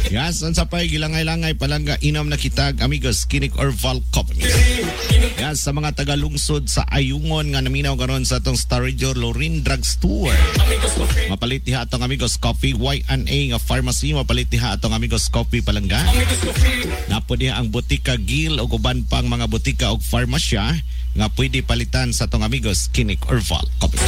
Yes, ang sapay gilangay-langay palangga inom na kitag amigos Kinik Orval Coffee. Yes, sa mga tagalungsod sa Ayungon nga naminaw karon sa atong Star Radio Lorin Drugstore. Mapalit diha atong amigos Coffee Y&A nga pharmacy, mapalit diha atong amigos Coffee palangga. Napo diha ang Botika Gil o uban pang mga botika o farmasya nga pwede palitan sa atong amigos Kinik Orval Coffee.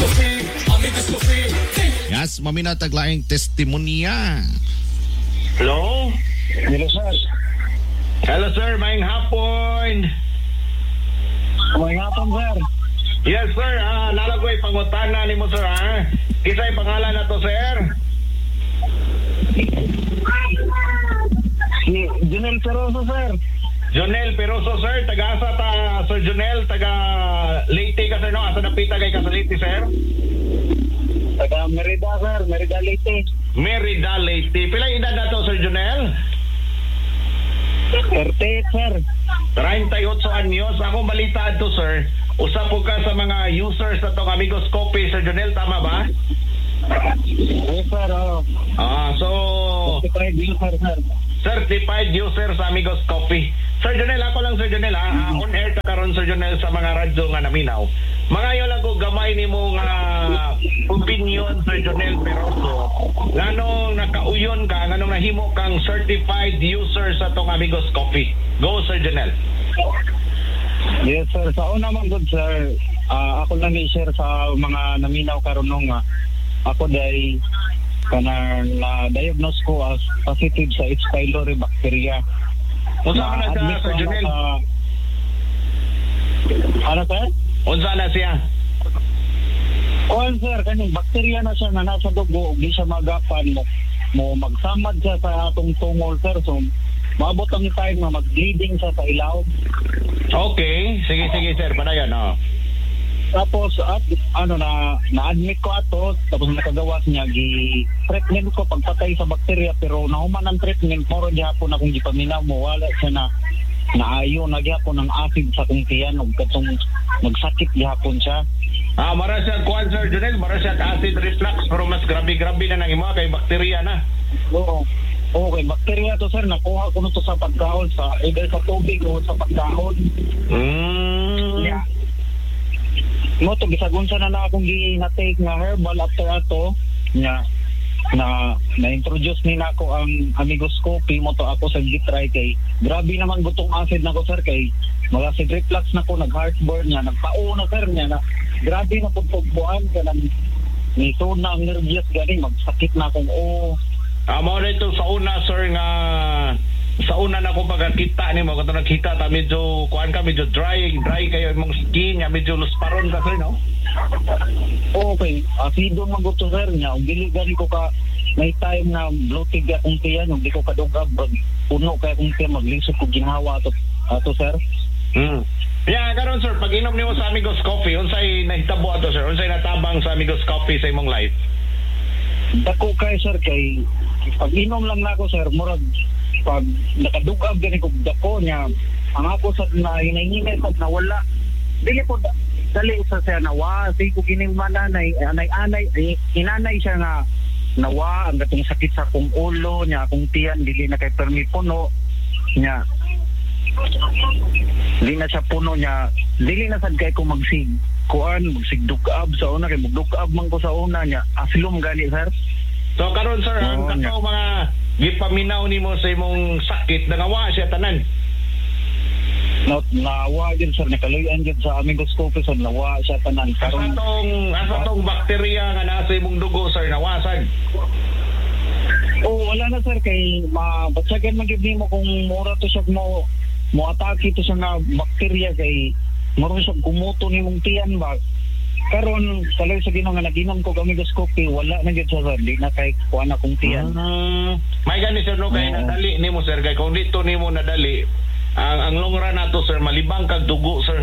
Yes, maminaw taglaing testimonya. Hello? Hello, sir. Hello, sir. Maayong hapon. May hapon, sir. Yes, sir. Nalagoy pangutana ni mo, sir, ha? Kisa'y pangalan na to, sir? Si Junel Peroso, sir. Jonel Peroso, sir. Taga-asa ta, Sir Jonel. Taga-Leyte ka, sir, no? Asa napita kay ka sa Leyte, sir? Taga Merida, sir. Merida Leyte. Merida Leyte. Pila edad na to, Sir Jonel? 38, sir. 38 anyos. Akong balita to, sir. Usa po ka sa mga users na tong Amigos Coffee, Sir Jonel. Tama ba? Yes, sir. So... 45 user, sir. Certified user sa Amigos Coffee. Sir Jonel, ako lang, Sir Jonel, ha? On air ka karon, Sir Jonel, sa mga radyo nga naminaw. Mangayo lang ko gamay ni mong opinion, Sir Jonel Peroso. Nganong nakauyon ka, nganong nahimo kang certified user sa tong Amigos Coffee. Go, Sir Jonel. Yes, sir. Sa una man, good, sir. Ako lang i-share sa mga naminaw karon nung ako dahil na-diagnose ko as positive sa H. pylori bacteria. Unsa man na siya, Sir Jonel? Ano, sir? Unsa na siya? Sir, kaning bacteria na siya na nasa dugo, di siya magapan mo magsamad siya sa atong tungol, sir. So, maabot ang time na mag-bleeding siya sa ilaw. Okay. Sige, sir. Padayon, Tapos na-admit ko ato, tapos nakagawas niya treatment ko pagpatay sa bakterya, pero nahuman ang treatment moro gihapon akong gipaminaw mo, wala siya na naayo na gihapon ng acid sa kong tiyan ug katong nagsakit gihapon siya. Mara siya kuan, Sir Jonel, mara siya acid reflux, pero mas grabe na nang imo kay bakterya na. Oo. Okay, bakterya to, sir. Nakuha ko nito sa pagkaon, sa either sa tubig o sa pagkaon. Yeah. Mo to bisagon sa na akong gi-take nga herbal after ato nya na-introduce ni nako ang Amigos Coffee mo to ako sa gitry kay grabe naman gutong acid nako, sir, kay mag-acid reflux nako, nag-heartburn nya, nagpao na, sir, nya na grabe na pugbuan kanang ni na ang nervyos gani magsakit na akong Mao dito sa una, sir, nga sa una na ko pagkita ni mo, katong nakita ta medyo kuan ka, medyo dry kayo imong skin, nga medyo lusparon ka, sir, no? Okay, asido man gusto, sir, nya ug dili gani ko ka may time na bloated akong tiyan, ug di ko kadugab puno kay akong tiyan, maglingsot ko ginhawa ato, sir. Yeah, karon, sir, pag inom nimo sa Amigos Coffee, unsay nahitabo ato, sir? Unsay natabang sa Amigos Coffee sa imong life? Dako kay, sir, kay pag inom lang nako, sir, murag pag nakadugab gani ko dako niya ang ako sa na hinahinay sa nawala dili ko dali sa siya nawa sige ko gining mananay anay inanay siya nga nawa ang gatong sakit sa akong ulo niya akong tiyan dili na kay permi puno niya dili na siya puno niya dili na sad kay ko magsigdugab sa una kay magdugab man ko sa una niya asilom gani, sir. So karon, sir, ang kato mga gipaminaw nimo sa imong sakit nangawa siya tanan. Nawa din, sir, nakaluyan din sa Amigos Coffee, sir, nawa siya tanan. Asa tong bakterya nga nasa imong dugo, sir, nawasag? Wala na, sir, kay batsagan man gyud nimo kung mura to siya mo atake to siya nga bakterya kay mura siya gumuto nimong tiyan ba. Karon salay sa Ginoo nga naginom ko Amigos Coffee, wala na gyud siya, sir, di na kay kuan akong tiyan. May gani, sir, no, kay nadali nimo, sir, kay kung dito nimo nadali ang long run nato, sir, malibang kag dugo, sir.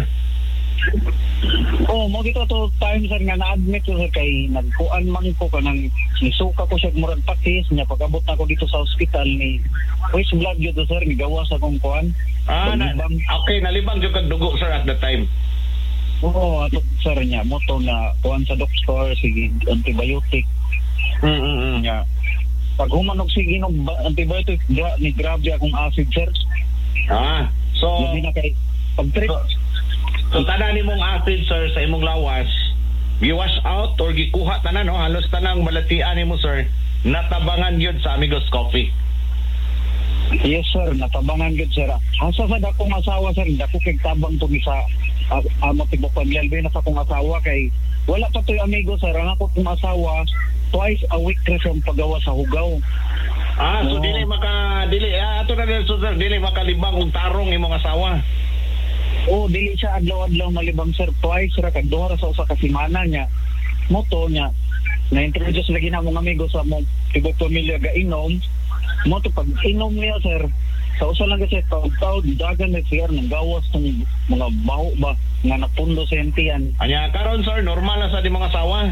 Mo gito to time, sir, nga na-admit ko, sir, kay nagkuan man ko kanang nisuka ko siya murag patis nya pag-abot na ko dito sa ospital ni West Blood gyud, sir, gigawa sa akong kuan. Okay, nalibang jud kag dugo, sir, at that time. Ato, sir, niya moto na kuan sa doktor sige antibiotic. Nya pag humanog sige ng antibiotic, ni grabe akong acid, sir. So Labi na kay pag-trip. So tanan nimong acid, sir, sa imong lawas, gi-wash out or gikuha tanan, no? Halos tanang malatian nimo, sir, natabangan yun sa Amigos Coffee. Yes, sir. Natabangan gud, sir. Asa sa dakong asawa, sir, dako kay tabang to sa amo tibok pamilya na sa akong asawa kay wala pa to'y amigo, sir. Ang ako kong asawa twice a week na siyang pagawa sa hugaw. So ato na din, so, sir, dili makalibang og tarong imong asawa. Dili siya adlaw-adlaw malibang, sir. Twice ra kag duha ra sa usa ka semana niya. Moto niya na-introduce lagi na mong amigo sa mong tibok pamilya ga-inom. Moto pag inom niya, sir, sa usa lang kasi taw dagan na siya ng gawas ng mga baho ba nga napundo sa entian. Anya karon, sir, normal na sa di mga asawa.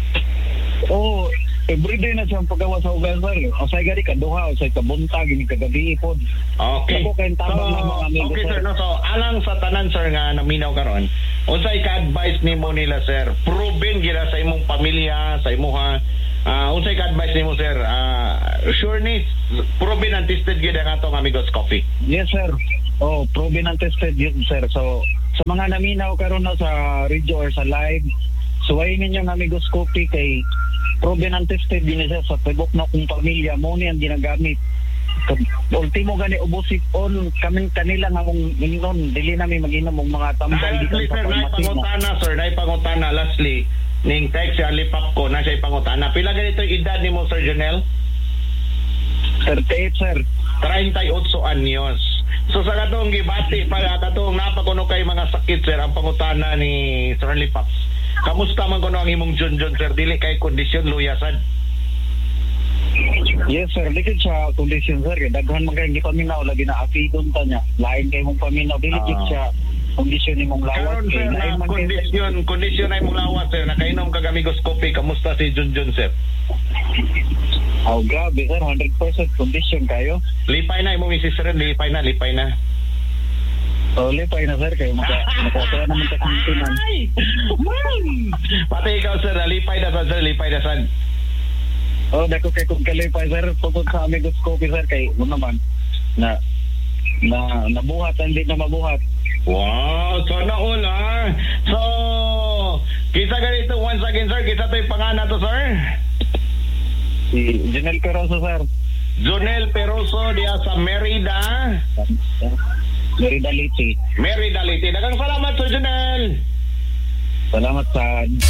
Everyday na siyang paggawa sa ugan, sir. O say gari kaduha, o say kabuntag, ini kagabi ipod. Okay. Ako kayong tabang na mga amigo, okay, sir. sir. No, so, alang sa tanan, sir, nga naminaw karon, unsay ka-advise nimo nila, sir? Proven gira sa imong pamilya, sa imuha. Unsay ka-advise nimo, sir? Sure ni, proven and tested gid ang atong Amigos Coffee. Yes, sir. Proven and tested yun, sir. So, sa mga naminaw karon na sa radio or sa live, suwayin ninyo ng Amigos Coffee kay proven and tested din siya sa tibok na kong pamilya mo niyan ginagamit. Ultimo gani ubusip on kami kanila nga mong inon dili na may mag-inom og mga tambal dito sa pangutana, sir, pangutana lastly ning text si Alipap ko na siya pangutana. Pila ganito edad nimo, Sir Jonel? 38, sir. 38 anyos. So sa katong gibati para katong napakuno kay mga sakit, sir, ang pangutana ni Sir Alipap. Kamusta man kuno ang imong Junjun, sir? Dili kay kondisyon luyasan. Yes, sir. Dili siya kondisyon, sir. Daghan man kay gipaminaw lagi na afidon ta niya. Lain kay mong paminaw dili siya kondisyon nimong lawas. Karon, sir, na kondisyon na imong lawas, sir. Nakainom kag Amigos Coffee. Kamusta si Junjun, sir? Grabe, sir. 100% kondisyon kayo. Lipay na imong misis, sir. Lipay na. Lipay na, sir, kayo makakaya naman sa kantinan. Pati ikaw, sir, lipay na sad. Dako kay kung kalipay, sir, tungkol sa Amigos Coffee, sir, kay mo naman na nabuhat, hindi na mabuhat. Wow, sana all, So, kisa ganito, once again, sir, kisa to'y pangana to, sir? Si Jonel Peroso, sir. Jonel Peroso, diya sa Merida Liti. Dagang salamat, Sir Jonel. Salamat sa...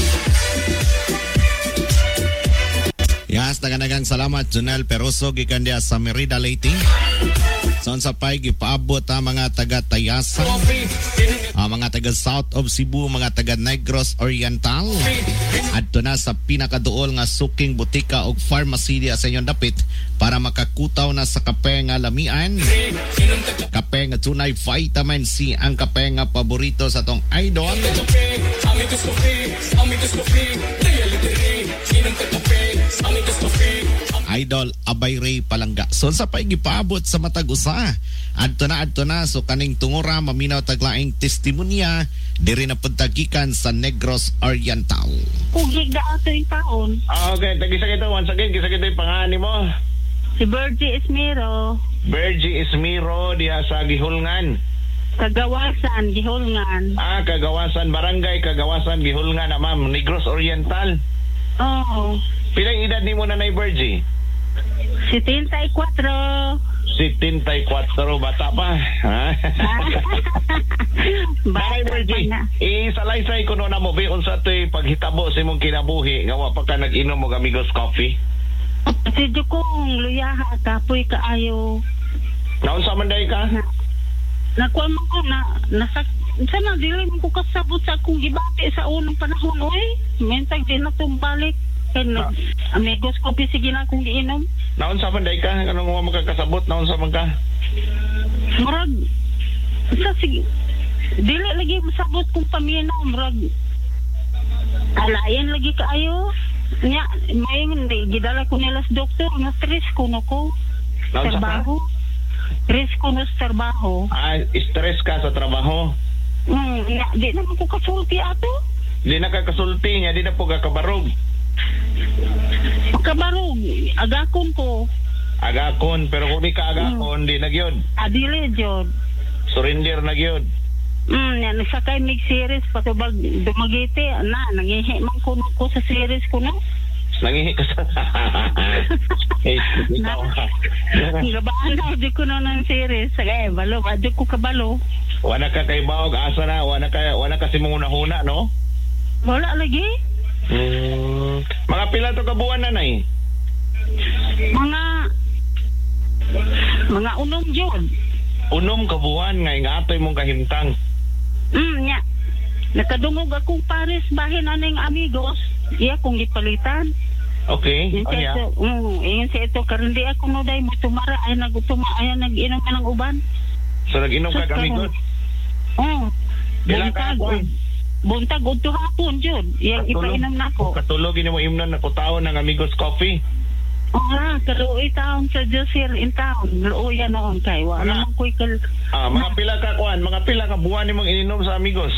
Yes, dagang salamat, Jonel Peroso, gikan diya sa Merida Leyte. Son sa pay gipaabot ang mga taga Tayasa, mga taga South of Cebu, mga taga Negros Oriental. Adto na sa pinakaduol nga suking butika og pharmacy diya sa inyong dapit para makakutaw na sa kape nga lamian. Kape nga tunay vitamin C, ang kape nga paborito sa tong idol. Idol Abay Ray Palangga. So sa pay gipaabot sa matag usa. Adto na so kaning tungora maminaw taglaing testimonya diri na pagtagikan sa Negros Oriental. Pugig da ato yung taon. Okay, tagisa kita once again, kisa kita yung pangani mo. Si Bergie Esmero. Bergie Esmero diha sa Gihulngan. Kagawasan, Gihulngan. Kagawasan, Barangay Kagawasan, Gihulngan na, ma'am. Negros Oriental. Oo. Pilang edad ni mo, Nanay Bergie? 74. 74, bata pa. Nanay Bergie, isalaysay ko na mo, unsa to'y paghitabo sa imong kinabuhi, nga wa pa ka nag-inom mo Amigos Coffee? Si Jukong, luyaha, kapoy kaayo. Naunsa man day ka? Nakuha mo ko sana dili mo ko kasabot sa akong gibati sa unang panahon, oy. Mentag di na tumbalik. Kaya Amigos Coffee, sige na akong giinom. Naunsa man day ka? Anong mo makakasabot? Naunsa man ka? Murag, sige, dili lagi masabot kong paminaw, murag. Alayan lagi kaayo. Nya, may gidala ko nila sa doktor, na stress ko no ko. Trabaho. Stress ko no sa trabaho. Stress ka sa trabaho? Di naman ko kasulti ato. Di na ka kasulti niya, di na po ka kabarog. Kabarog, agakon ko. Agakon, pero kung di ka agakon, di nagyod. Adili, Jod. Surrender nagyod. Yan, nagsakay mig series, patubag dumagiti, nangihi man kuno ko sa series ko, no? Nangihi ka sa... ikaw ha. Gabaan na, di ko na ng series. Sagay, balo, di ko kabalo. Wala ka kay Baog, asa na, wala ka si mong unahuna, no? Wala lagi. Mga pila to kabuan, nanay? Mga unom, Jod. Unom kabuan, nga atoy mong kahimtang. Nya. Nakadungog akong Paris bahin aning amigos. Iya kong gipalitan. Okay. Yan sa ito karon di ako no day mo tumara ay nag-inom ka ng uban. So nag-inom ka amigos? Buntag udto hapon jud. Yang ipainom nako. Katulogin mo imnon na kutaon ng Amigos Coffee. Kaluoy taon sa Josir in town. Luoy yan noon kay wala man koy mga pila ka buwan nimong ininom sa Amigos?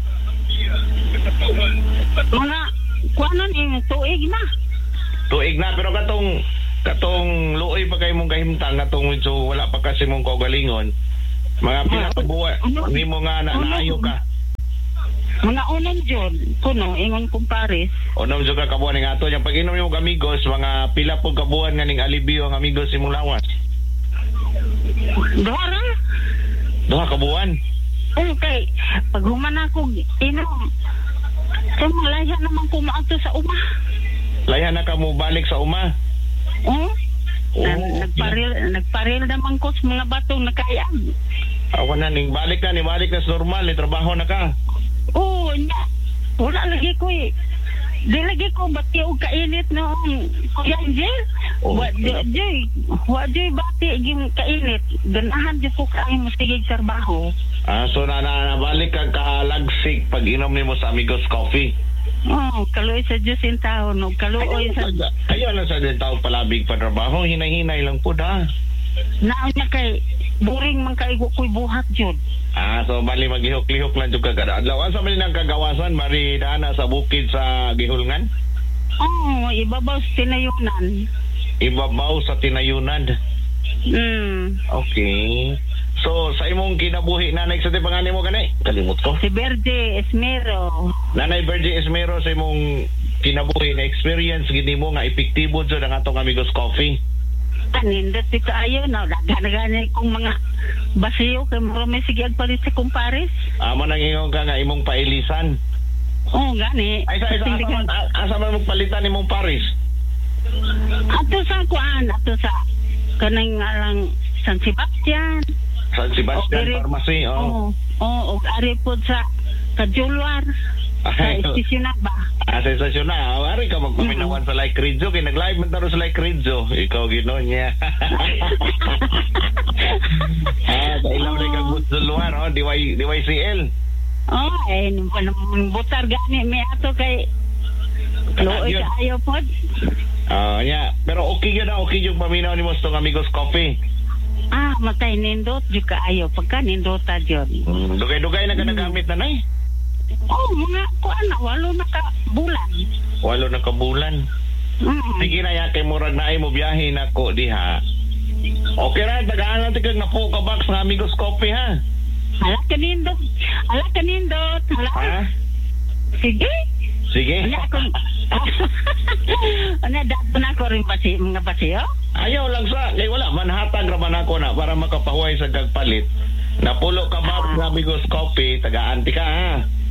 Mga kuanon tuig na. Tuig na, pero katong luoy pa kay mong kahimtang katong so wala pa kasi mong kaugalingon. Mga pila ka buwan nimo nga naayo ka. Mga unom jud kuno ingon kong Paris. Unom jud ka kabuan ning ato yang pag-inom yung Amigos, mga pila po kabuan nga ning alibyo ang Amigos imong lawas. Duha ka buwan. Okay, pag human ako inom, so malaya naman ko maato sa uma. Laya na ka mo balik sa uma? Nagparil naman ko sa mga batong nakayag. Awan na, balik na sa normal, trabaho na ka. Wala lagi ko Di lagi ko bati og kainit noong Kuya Angel. Wa joy bati gim kainit. Ganahan jud ko kay masigig trabaho. So nabalik ka kalagsik pag inom nimo sa Amigos Coffee. Kaluoy sa Diyos in taon. Kaluoy sa... Ayaw lang sa din taon palabig pa trabaho. Hinay-hinay lang po da. Naon niya kay boring man kaigo ko'y buhat jud. So bali maghihok-lihok lang jud ka kada adlaw. Sa man nang kagawasan mari dana sa bukid sa Gihulngan? Ibabaw sa tinayunan. Ibabaw sa tinayunan. Okay. So sa imong kinabuhi nanay sa pangalan mo kanay? Kalimot ko. Si Verde Esmero. Nanay Verde Esmero, sa imong kinabuhi na experience gini mo nga epektibo jud ang atong Amigos Coffee. Nindot dito ayo na gana-gana kong mga basiyo kay mura may sige agpalit sa kumpares. Mo nang ingon ka nga imong pailisan. Gani. Ay asa man magpalitan imong pares? Ato sa kanang lang San Sebastian. San Sebastian Pharmacy. Og ari pod sa Kajulwar. Sa istasyon na ba? Sa istasyon na. Ari ka magpaminawan sa Like Rizzo. Kaya nag-live man taro sa Like Rizzo. Ikaw gino'n niya. Sa ilaw na ikagut sa luar. DYCL. Butar gani. May ato kay Looy ka ayaw pod. Pero okay yun na. Okay yung paminaw ni mo sa Amigos Coffee. Matay nindot. Yung ka ayaw. Pagka nindota dyan. Dugay-dugay na ka nagamit na nay? Mga kuan na 8 na ka bulan. 8 na ka bulan. Sige na ya kay murag na ay mo biyahe na ko diha. Okay ra tagaan natin kag napo ka box ng Amigos Coffee ha. Hala kanindot. Ha? Sige. Dato na ko rin mga basiyo? Ayaw lang sa kay wala manhatag ra man ako na para makapahuway sa gagpalit. Napulo ka box ng Amigos Coffee, tagaan ti ka ha.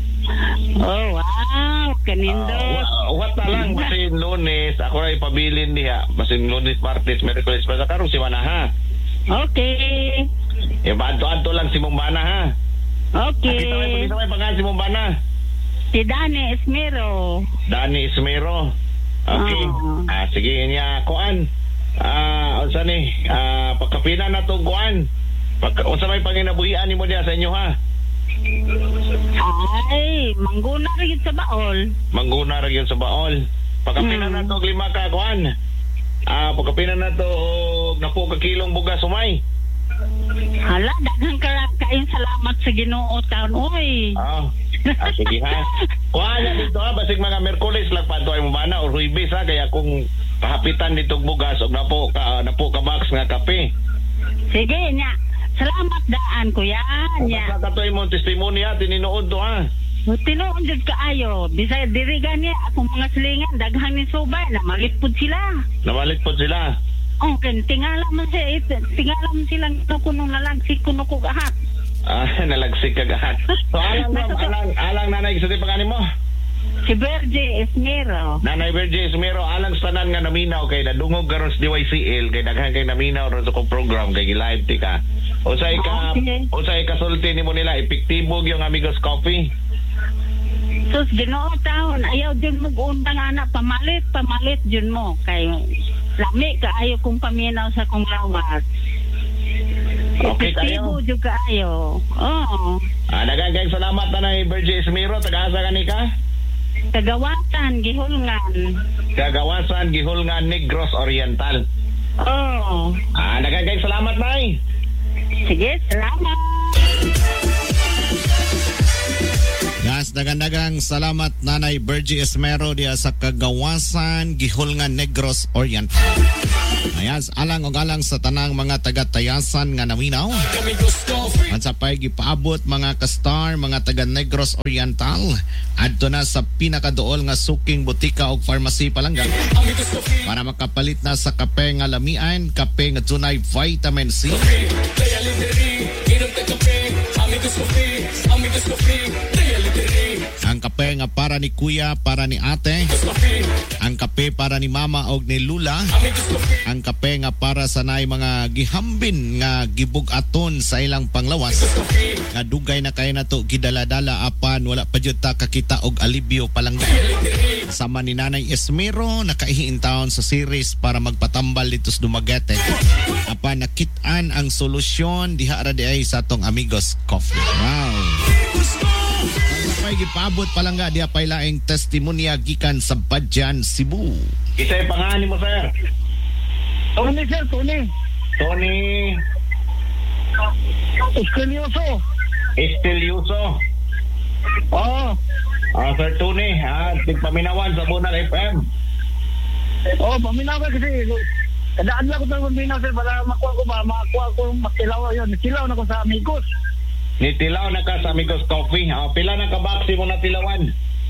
Wow, kanindot. What na lang, basin Lunes, ako na ipabilin diha. Basin Lunes, Martes, Merkulis, basta karong si Mana ha. Okay. Adto lang si Mumbana ha. Okay. Ito may pangalan si Mumbana. Si Dani Esmero. Okay. Sige niya, kuan. Unsa ni? Pagkapina na to kuan. Unsa may panginabuhian nimo diha sa inyo ha? Ay, mangguna rin sa baol. Pagkapina na to 5 ka kuan. Pagkapina na to napo ka kilong bugas umay. Hala, daghang kain salamat sa Ginoo taon oy. Sige ha. Kuha dito ha, basig mga Merkulis lang pa to ay Mumbana o Ruibis ha, kaya kung pahapitan ditong bugas o napo ka box nga kape. Sige nya. Salamat daan kuya nya. Sa katoy mo testimonya tininuod to ha. Tinuod jud kaayo. Bisay diri gani akong mga silingan daghan ni subay na malitpod sila. Namalitpod sila. Okay, tingala man silang kuno nalagsik kuno ko gahat. Nalagsik ka gahat. So alang nanay sa tipanganin mo? Si Berge Esmero. Nanay Berge Esmero, alang sanan nga naminaw kay nadungog karon sa DYCL kay daghan kay naminaw ron sa kong program kay gi-live ti ka. Usay ka sulti nimo nila epektibo yung Amigos Coffee. Sus Ginoo taon ayaw din mo undang anak pamalit jud mo kay lami kaayo kung paminaw sa kong lawas. Okay tayo. Epektibo jud kaayo. Oo. Daghang kay salamat Nanay Berge Esmero, taga-asa kani ka? Kagawasan Gihulngan Negros Oriental. Oo. Daghang kay salamat Nay. Sige, salamat. Yes, dagang salamat Nanay Berge Esmero diya sa Kagawasan, Gihulngan, Negros Oriental. Ayas, alang sa tanang mga taga-tayasan nga naminaw. At sa pay gipaabot mga ka-star, mga taga-Negros Oriental, adto na sa pinakaduol nga suking butika o pharmacy palangga para makapalit na sa kape nga lamian, kape nga tunay vitamin C. Ang kape nga para ni kuya, para ni ate. Ang kape para ni mama o ni lula. Ang kape nga para sa nay mga gihambin nga gibug-aton sa ilang panglawas. Nga dugay na kay nato gidala-dala apan wala pa jud ta kakita og alibyo palangga. Sama ni Nanay Esmero nakaihiin taon sa series para magpatambal dito sa Dumaguete. Apan nakit-an ang solusyon diha ra di ay sa atong Amigos Coffee. Wow. Pay gipabot palangga diha pay laing testimonya gikan sa Badyan, Cebu. Isay pangalan mo sir? Tony sir, Tony. Estelioso. Oo. Sir Tony, tigpaminawan sa Bunal FM. Paminawan kasi kadaan lang ko sa paminaw sir para makuha ko makilaw yun. Silaw na ko sa Amigos. Nitilaw na ka sa Amigos Coffee. Pila na kabaksi mo na tilawan?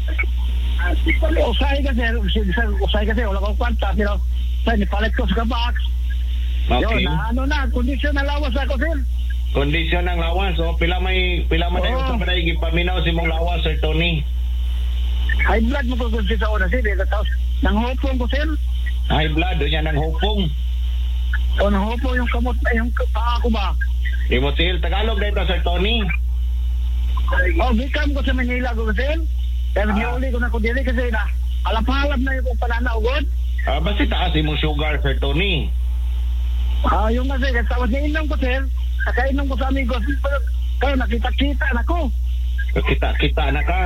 Usay kasi wala ko kwanta pero sa nipalit ko sa box. Okay. Yun, kondisyon na lawas ako sir. Kondisyon ng lawas. Pila man ay usa pa dai gipaminaw si mong lawas Sir Tony. High blood mo ko sa una sir. Tapos nang hopong ko sir. High blood yan ang hopong. Nang hopong yung kamot yung paa ko ba. Imotil, Tagalog dito Sir Tony. Bikam ko sa Manila ko sir. Pero giuli ko na ko dili kasi na alap-halap na yung pananaw god. Basta taas imong sugar Sir Tony. Yung kasi tapos inom ko sir. Nakainom ko sa Amigos. Kaya nakita-kita na ko. Kita na ka.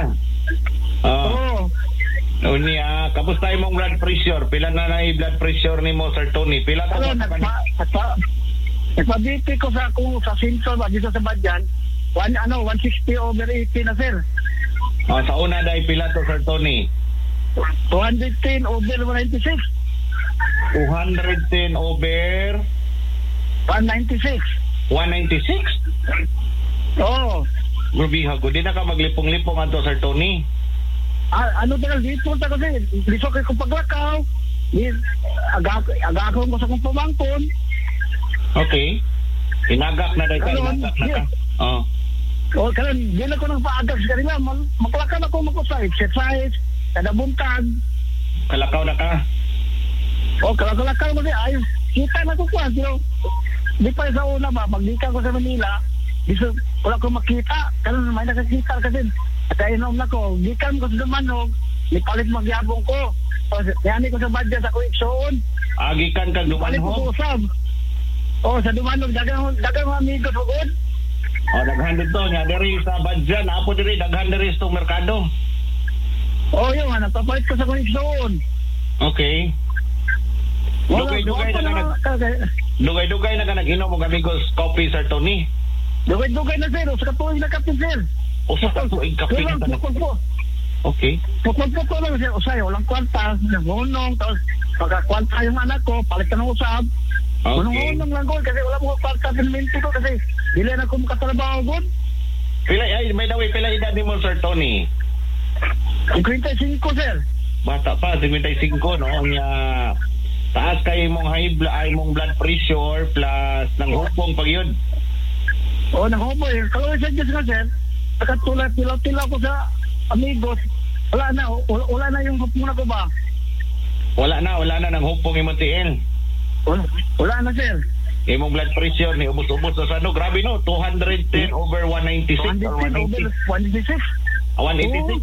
Unya, kamusta imong blood pressure? Pila na blood pressure nimo Sir Tony? Pila ta ba? Nagpa-BP ko sa symptom dito sa Badyan. 160/80 na sir. Sa una dai pila to Sir Tony? 210/196. 210/196. 196? Oo. Grabe hago, di na ka maglipong-lipong ato Sir Tony. Talaga dito ta kasi liso kay kong paglakaw. Agakon ko sa kong pamangkon. Okay. Inagak na dahil ka, inagak na ka. Karon, di na ko nang paagak sa kanila. Maklakan ako sa exercise, kada buntag. Kalakaw na ka? Kalakaw mo siya. Ay, kita na ko kuwan. Pero, di pa sa una ba, magdika ko sa Manila, wala ko makita. Karon, may nakakita kasi. At inom na ko, gikan ko sa Dumanog, ipalit magyabong ko. Yani ko sa Badyan sa Kuiksoon. Gikan ka Dumanog? Ipalit ko sa usab. Sa Dumanog, dagang Amigos ko good. Daghan dito nga diri sa Badyan, apo diri daghan diri sa merkado. Yung nagpapalit ko sa Kuiksoon. Okay. Dugay-dugay na ka nag-inom og Amigos Coffee Sir Tony. Dugay na sir, sa katuig na kapit sir. Sa katuig kapit na. Okay. Pukul-pukul lang siya, usay, walang kwarta, nangunong, tapos pagka-kwarta yung anak ko, palit ka ng usab. Okay. Nangunong lang ko, kasi wala mo kwarta pinminto ko, kasi dili na ko makatrabaho ko. By the way, pila edad ni mo, Sir Tony? 55, sir. Bata pa, 55, no? Ang taas kayo mong mong blood pressure plus ng hupong pag yun. Oo, nanghuboy. Kalau sa Diyos nga, sir, nakatulad, tilaw-tilaw ko sa amigos, wala na yung hupong na ko ba? Wala na ng hupong imong tiil. Wala na, sir. Imong blood pressure ni ubos-ubos sa ano, grabe no, 210 over 196 or 196. 196. 186.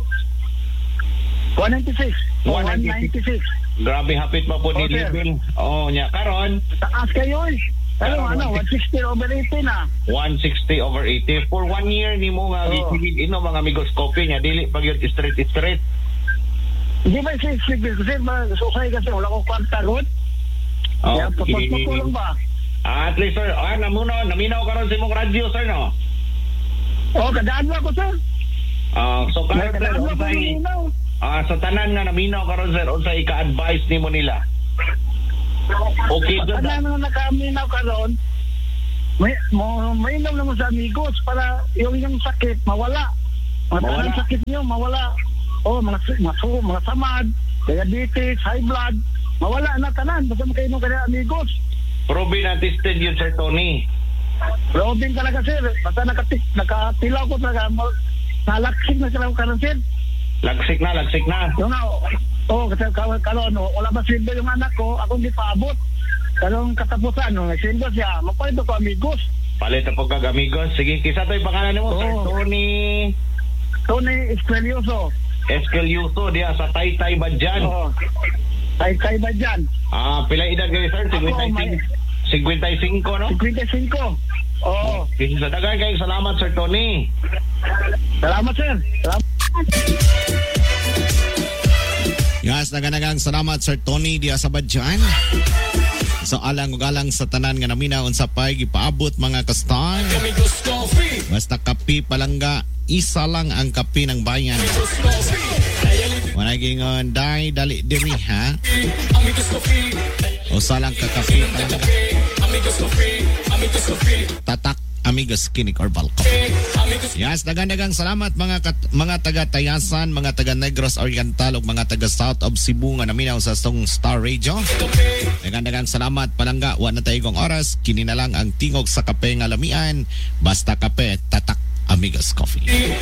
196. 196. Grabe hapit pa po ni sir. level. Oh, nya karon. Taas kayo eh. Karon, 160 over 80 na. 160 over 80 for 1 year ni mo nga gisigid mga amigos coffee nya dili pag yun straight. Di ba si sir ba susay kasi wala ko kwarta ron. Kaya papasok ko lang ba? At least sir, naminaw karon sa imong radyo sir no. Kadaan lang ko sir. So karon sir, Kadaan lang ko sa tanan nga naminaw karon sir, unsa ika-advise nimo nila? Okay, good. Ano na nakaminaw karon? May inom naman sa amigos para yung sakit mawala. Mga sakit niyo mawala. Mga samad, diabetes, high blood, mawala na tanan basta makainom ka na amigos. Proven na tested yun, Sir Tony. Proven talaga, sir. Basta nakatilaw ko talaga. Nalaksik na sila ko karon, sir. Lagsik na. Yung kasi kalon, wala ba sildo yung anak ko, akong di paabot. Kalong katapusan, sildo siya, mapalit ko amigos. Palit po kag amigos. Sige, kisa to yung pangalan mo, Sir Tony Escalioso. Escalioso, diya sa Taytay Badyan. Taytay Badyan. Pila edad kayo, Sir? 55, no? 55. Oo. Sa dagan kayo, salamat, Sir Tony. Salamat, sir. Yes, naganagang salamat Sir Tony diya sa Badyan. So alang sa tanan nga naminaw unsa pay gipaabot mga kastar. Basta kape palangga, isa lang ang kape ng bayan. Wanagingon dali diri ha. Usa lang ka kape palangga. Tatak Amigos Kinik or Balcom. Yes, dagang salamat mga taga Tayasan, mga taga Negros Oriental ug mga taga South of Cebu nga naminaw sa Song Star Radio. Dagang salamat palangga, wa na tayong oras, kini na lang ang tingog sa kape nga lamian, basta kape tatak Amigos Coffee.